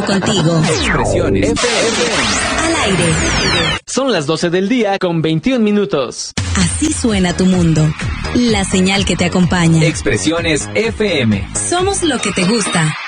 contigo. Expresiones FM. Al aire. Son las 12 del día con 21 minutos. Así suena tu mundo. La señal que te acompaña. Expresiones FM. Somos lo que te gusta.